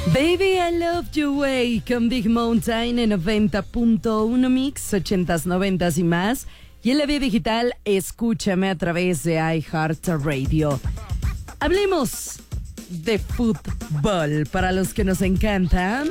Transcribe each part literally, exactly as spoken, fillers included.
Baby, I Love You Way con Big Mountain en noventa punto uno Mix, ochentas, noventas y más. Y en la vía digital, escúchame a través de iHeartRadio. Hablemos de fútbol para los que nos encantan.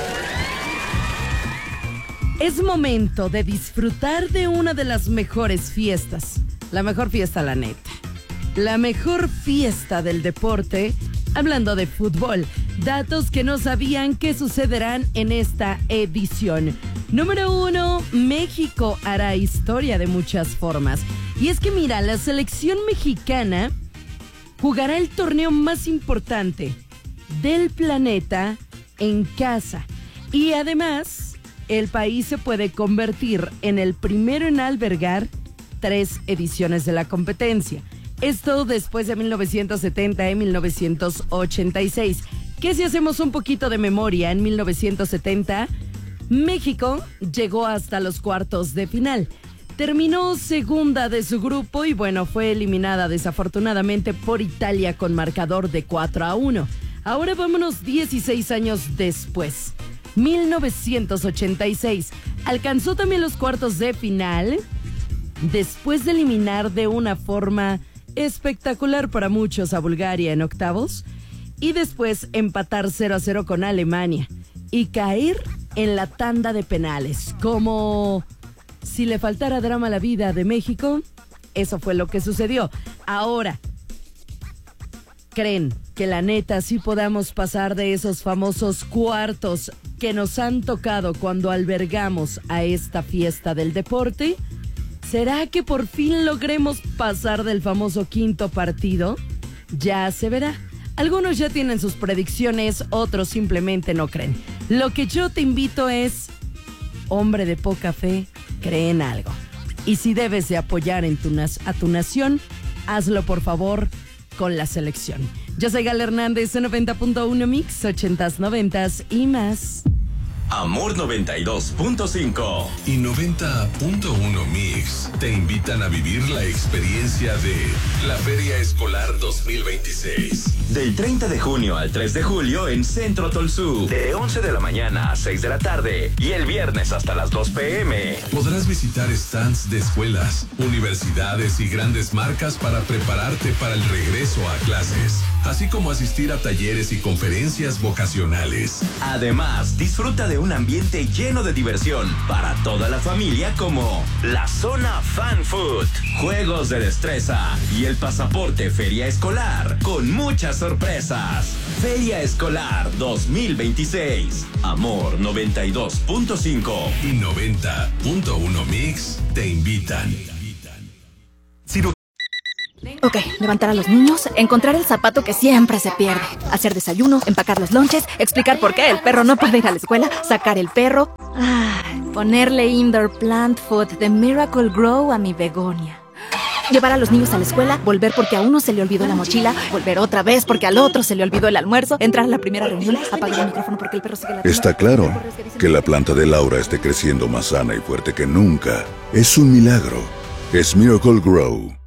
Es momento de disfrutar de una de las mejores fiestas. La mejor fiesta, la neta. La mejor fiesta del deporte, hablando de fútbol. Datos que no sabían que sucederán en esta edición. Número uno, México hará historia de muchas formas. Y es que mira, la selección mexicana jugará el torneo más importante del planeta en casa. Y además, el país se puede convertir en el primero en albergar tres ediciones de la competencia. Esto después de mil novecientos setenta y mil novecientos ochenta y seis. Que si hacemos un poquito de memoria, en mil novecientos setenta, México llegó hasta los cuartos de final. Terminó segunda de su grupo y bueno, fue eliminada desafortunadamente por Italia con marcador de cuatro a uno. Ahora vámonos dieciséis años después. mil novecientos ochenta y seis. Alcanzó también los cuartos de final después de eliminar de una forma espectacular para muchos a Bulgaria en octavos y después empatar cero a cero con Alemania y caer en la tanda de penales. Como si le faltara drama a la vida de México, eso fue lo que sucedió. Ahora, ¿creen que la neta sí podamos pasar de esos famosos cuartos que nos han tocado cuando albergamos a esta fiesta del deporte? ¿Será que por fin logremos pasar del famoso quinto partido? Ya se verá. Algunos ya tienen sus predicciones, otros simplemente no creen. Lo que yo te invito es, hombre de poca fe, cree en algo. Y si debes de apoyar en tu nas- a tu nación, hazlo por favor con la selección. Yo soy Gal Hernández en noventa punto uno Mix, ochentas, noventas y más. Amor noventa y dos punto cinco y noventa punto uno Mix te invitan a vivir la experiencia de la Feria Escolar dos mil veintiséis. Del treinta de junio al tres de julio en Centro Tolsú, de once de la mañana a seis de la tarde y el viernes hasta las dos pm. Podrás visitar stands de escuelas, universidades y grandes marcas para prepararte para el regreso a clases, así como asistir a talleres y conferencias vocacionales. Además, disfruta de un ambiente lleno de diversión para toda la familia como la zona Fan Food, juegos de destreza y el pasaporte Feria Escolar con muchas sorpresas. Feria Escolar dos mil veintiséis. Amor noventa y dos punto cinco y noventa punto uno Mix te invitan. Ok, levantar a los niños, encontrar el zapato que siempre se pierde, hacer desayuno, empacar los lonches, explicar por qué el perro no puede ir a la escuela, sacar el perro, ah, ponerle indoor plant food de Miracle Grow a mi begonia. Llevar a los niños a la escuela, volver porque a uno se le olvidó la mochila, volver otra vez porque al otro se le olvidó el almuerzo, entrar a la primera reunión, apagar el micrófono porque el perro sigue la... Está claro que la planta de Laura esté creciendo más sana y fuerte que nunca. Es un milagro. Es Miracle Grow.